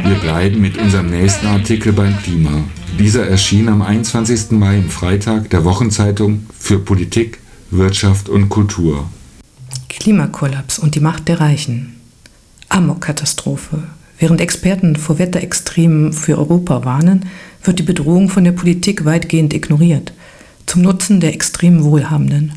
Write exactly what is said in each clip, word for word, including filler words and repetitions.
Wir bleiben mit unserem nächsten Artikel beim Klima. Dieser erschien am einundzwanzigsten Mai im Freitag der Wochenzeitung für Politik, Wirtschaft und Kultur. Klimakollaps und die Macht der Reichen. Amok-Katastrophe. Während Experten vor Wetterextremen für Europa warnen, wird die Bedrohung von der Politik weitgehend ignoriert, zum Nutzen der extrem Wohlhabenden.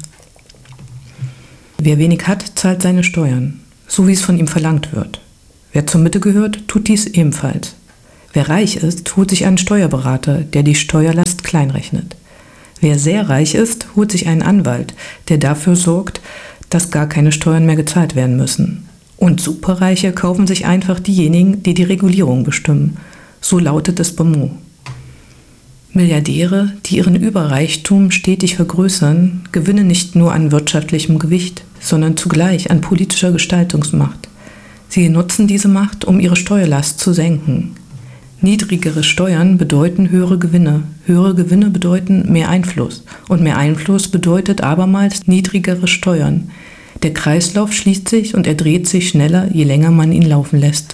Wer wenig hat, zahlt seine Steuern, so wie es von ihm verlangt wird. Wer zur Mitte gehört, tut dies ebenfalls. Wer reich ist, holt sich einen Steuerberater, der die Steuerlast kleinrechnet. Wer sehr reich ist, holt sich einen Anwalt, der dafür sorgt, dass gar keine Steuern mehr gezahlt werden müssen. Und Superreiche kaufen sich einfach diejenigen, die die Regulierung bestimmen. So lautet es beim Mo. Milliardäre, die ihren Überreichtum stetig vergrößern, gewinnen nicht nur an wirtschaftlichem Gewicht, sondern zugleich an politischer Gestaltungsmacht. Sie nutzen diese Macht, um ihre Steuerlast zu senken. Niedrigere Steuern bedeuten höhere Gewinne. Höhere Gewinne bedeuten mehr Einfluss. Und mehr Einfluss bedeutet abermals niedrigere Steuern. Der Kreislauf schließt sich und er dreht sich schneller, je länger man ihn laufen lässt.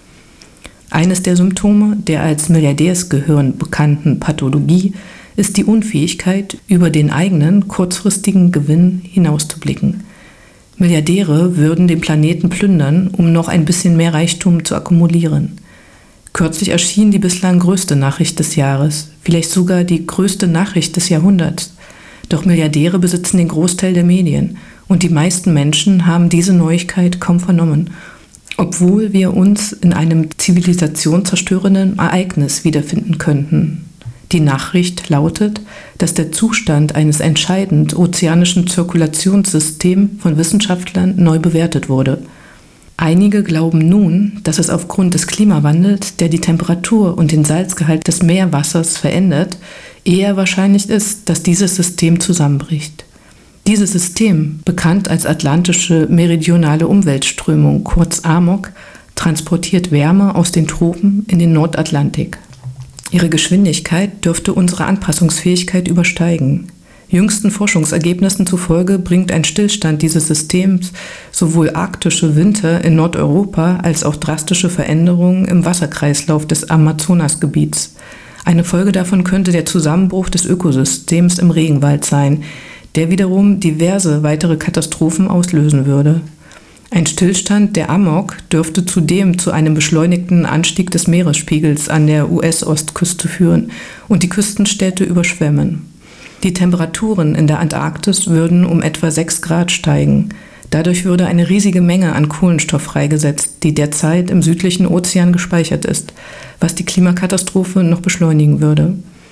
Eines der Symptome der als Milliardärsgehirn bekannten Pathologie ist die Unfähigkeit, über den eigenen kurzfristigen Gewinn hinauszublicken. Milliardäre würden den Planeten plündern, um noch ein bisschen mehr Reichtum zu akkumulieren. Kürzlich erschien die bislang größte Nachricht des Jahres, vielleicht sogar die größte Nachricht des Jahrhunderts. Doch Milliardäre besitzen den Großteil der Medien und die meisten Menschen haben diese Neuigkeit kaum vernommen, obwohl wir uns in einem zivilisationszerstörenden Ereignis wiederfinden könnten. Die Nachricht lautet, dass der Zustand eines entscheidend ozeanischen Zirkulationssystems von Wissenschaftlern neu bewertet wurde. Einige glauben nun, dass es aufgrund des Klimawandels, der die Temperatur und den Salzgehalt des Meerwassers verändert, eher wahrscheinlich ist, dass dieses System zusammenbricht. Dieses System, bekannt als Atlantische Meridionale Umweltströmung, kurz AMOC, transportiert Wärme aus den Tropen in den Nordatlantik. Ihre Geschwindigkeit dürfte unsere Anpassungsfähigkeit übersteigen. Jüngsten Forschungsergebnissen zufolge bringt ein Stillstand dieses Systems sowohl arktische Winter in Nordeuropa als auch drastische Veränderungen im Wasserkreislauf des Amazonasgebiets. Eine Folge davon könnte der Zusammenbruch des Ökosystems im Regenwald sein, der wiederum diverse weitere Katastrophen auslösen würde. Ein Stillstand der AMOC dürfte zudem zu einem beschleunigten Anstieg des Meeresspiegels an der U S-Ostküste führen und die Küstenstädte überschwemmen. Die Temperaturen in der Antarktis würden um etwa sechs Grad steigen. Dadurch würde eine riesige Menge an Kohlenstoff freigesetzt, die derzeit im südlichen Ozean gespeichert ist, was die Klimakatastrophe noch beschleunigen würde.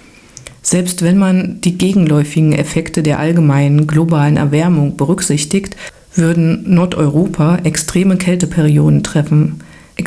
Selbst wenn man die gegenläufigen Effekte der allgemeinen globalen Erwärmung berücksichtigt, würden Nordeuropa extreme Kälteperioden treffen.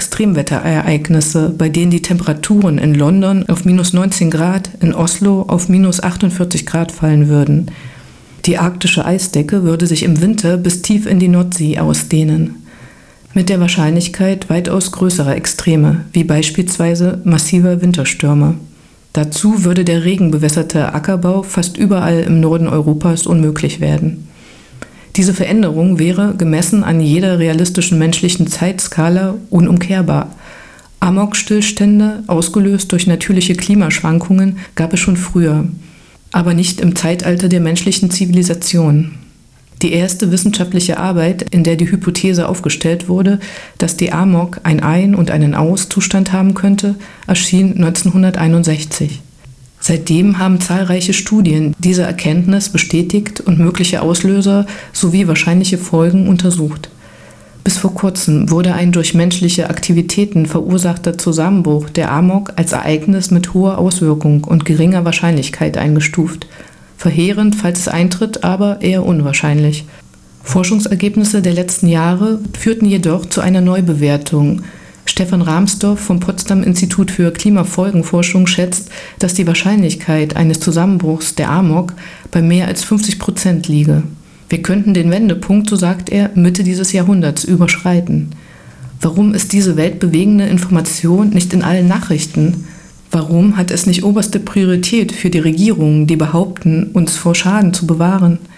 Extremwetterereignisse, bei denen die Temperaturen in London auf minus neunzehn Grad, in Oslo auf minus achtundvierzig Grad fallen würden. Die arktische Eisdecke würde sich im Winter bis tief in die Nordsee ausdehnen. Mit der Wahrscheinlichkeit weitaus größerer Extreme, wie beispielsweise massiver Winterstürme. Dazu würde der regenbewässerte Ackerbau fast überall im Norden Europas unmöglich werden. Diese Veränderung wäre, gemessen an jeder realistischen menschlichen Zeitskala, unumkehrbar. Amok-Stillstände, ausgelöst durch natürliche Klimaschwankungen, gab es schon früher, aber nicht im Zeitalter der menschlichen Zivilisation. Die erste wissenschaftliche Arbeit, in der die Hypothese aufgestellt wurde, dass die Amok einen Ein- und einen Aus-Zustand haben könnte, erschien neunzehnhunderteinundsechzig. Seitdem haben zahlreiche Studien diese Erkenntnis bestätigt und mögliche Auslöser sowie wahrscheinliche Folgen untersucht. Bis vor kurzem wurde ein durch menschliche Aktivitäten verursachter Zusammenbruch der Amok als Ereignis mit hoher Auswirkung und geringer Wahrscheinlichkeit eingestuft. Verheerend, falls es eintritt, aber eher unwahrscheinlich. Forschungsergebnisse der letzten Jahre führten jedoch zu einer Neubewertung. Stefan Rahmsdorf vom Potsdam Institut für Klimafolgenforschung schätzt, dass die Wahrscheinlichkeit eines Zusammenbruchs der Amok bei mehr als fünfzig Prozent liege. Wir könnten den Wendepunkt, so sagt er, Mitte dieses Jahrhunderts überschreiten. Warum ist diese weltbewegende Information nicht in allen Nachrichten? Warum hat es nicht oberste Priorität für die Regierungen, die behaupten, uns vor Schaden zu bewahren?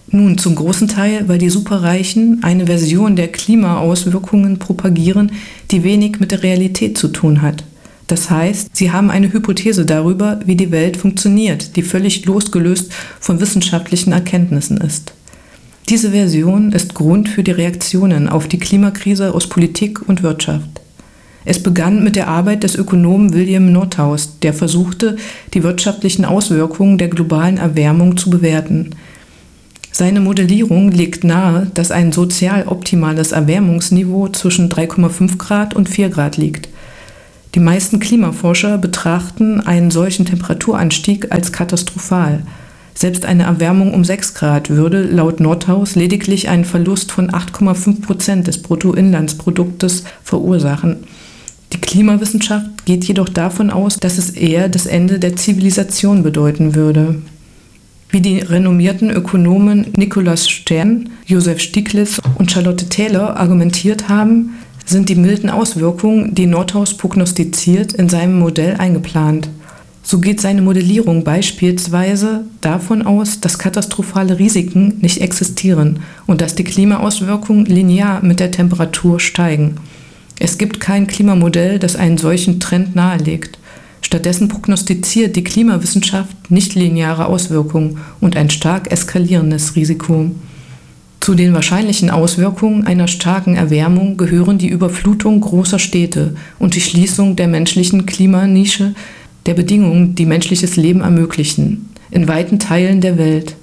Nun, zum großen Teil, weil die Superreichen eine Version der Klimaauswirkungen propagieren, die wenig mit der Realität zu tun hat. Das heißt, sie haben eine Hypothese darüber, wie die Welt funktioniert, die völlig losgelöst von wissenschaftlichen Erkenntnissen ist. Diese Version ist Grund für die Reaktionen auf die Klimakrise aus Politik und Wirtschaft. Es begann mit der Arbeit des Ökonomen William Nordhaus, der versuchte, die wirtschaftlichen Auswirkungen der globalen Erwärmung zu bewerten. Seine Modellierung legt nahe, dass ein sozial optimales Erwärmungsniveau zwischen drei Komma fünf Grad und vier Grad liegt. Die meisten Klimaforscher betrachten einen solchen Temperaturanstieg als katastrophal. Selbst eine Erwärmung um sechs Grad würde laut Nordhaus lediglich einen Verlust von acht Komma fünf Prozent des Bruttoinlandsproduktes verursachen. Die Klimawissenschaft geht jedoch davon aus, dass es eher das Ende der Zivilisation bedeuten würde. Wie die renommierten Ökonomen Nikolaus Stern, Joseph Stiglitz und Charlotte Taylor argumentiert haben, sind die milden Auswirkungen, die Nordhaus prognostiziert, in seinem Modell eingeplant. So geht seine Modellierung beispielsweise davon aus, dass katastrophale Risiken nicht existieren und dass die Klimaauswirkungen linear mit der Temperatur steigen. Es gibt kein Klimamodell, das einen solchen Trend nahelegt. Stattdessen prognostiziert die Klimawissenschaft nichtlineare Auswirkungen und ein stark eskalierendes Risiko. Zu den wahrscheinlichen Auswirkungen einer starken Erwärmung gehören die Überflutung großer Städte und die Schließung der menschlichen Klimanische, der Bedingungen, die menschliches Leben ermöglichen, in weiten Teilen der Welt.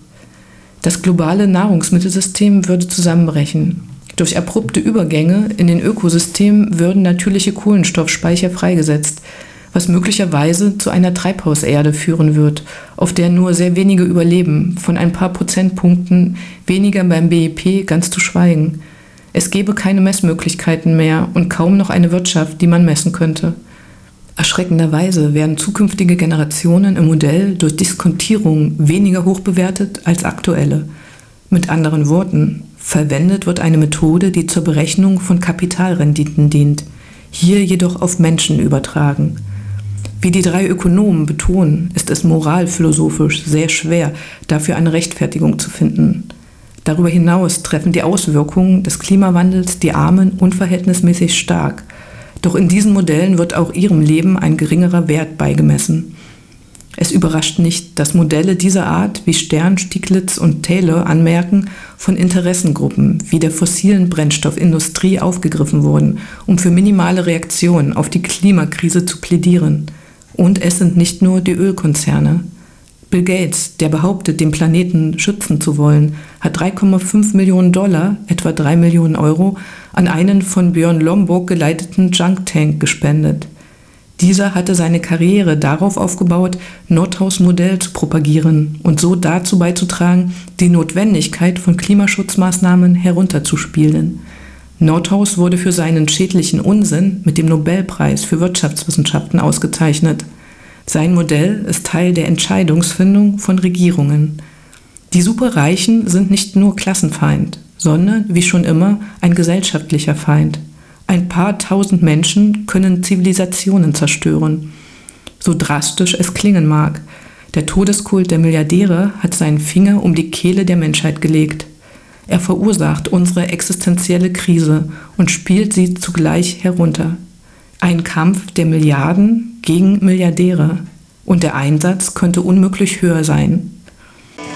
Das globale Nahrungsmittelsystem würde zusammenbrechen. Durch abrupte Übergänge in den Ökosystemen würden natürliche Kohlenstoffspeicher freigesetzt, was möglicherweise zu einer Treibhauserde führen wird, auf der nur sehr wenige überleben, von ein paar Prozentpunkten weniger beim B I P ganz zu schweigen. Es gäbe keine Messmöglichkeiten mehr und kaum noch eine Wirtschaft, die man messen könnte. Erschreckenderweise werden zukünftige Generationen im Modell durch Diskontierung weniger hoch bewertet als aktuelle. Mit anderen Worten, verwendet wird eine Methode, die zur Berechnung von Kapitalrenditen dient, hier jedoch auf Menschen übertragen. Wie die drei Ökonomen betonen, ist es moralphilosophisch sehr schwer, dafür eine Rechtfertigung zu finden. Darüber hinaus treffen die Auswirkungen des Klimawandels die Armen unverhältnismäßig stark. Doch in diesen Modellen wird auch ihrem Leben ein geringerer Wert beigemessen. Es überrascht nicht, dass Modelle dieser Art, wie Stern, Stiglitz und Taylor anmerken, von Interessengruppen wie der fossilen Brennstoffindustrie aufgegriffen wurden, um für minimale Reaktionen auf die Klimakrise zu plädieren. Und es sind nicht nur die Ölkonzerne. Bill Gates, der behauptet, den Planeten schützen zu wollen, hat drei Komma fünf Millionen Dollar, etwa drei Millionen Euro, an einen von Björn Lomborg geleiteten Junk Tank gespendet. Dieser hatte seine Karriere darauf aufgebaut, Nordhaus' Modell zu propagieren und so dazu beizutragen, die Notwendigkeit von Klimaschutzmaßnahmen herunterzuspielen. Nordhaus wurde für seinen schädlichen Unsinn mit dem Nobelpreis für Wirtschaftswissenschaften ausgezeichnet. Sein Modell ist Teil der Entscheidungsfindung von Regierungen. Die Superreichen sind nicht nur Klassenfeind, sondern, wie schon immer, ein gesellschaftlicher Feind. Ein paar tausend Menschen können Zivilisationen zerstören. So drastisch es klingen mag, der Todeskult der Milliardäre hat seinen Finger um die Kehle der Menschheit gelegt. Er verursacht unsere existenzielle Krise und spielt sie zugleich herunter. Ein Kampf der Milliarden gegen Milliardäre. Und der Einsatz könnte unmöglich höher sein.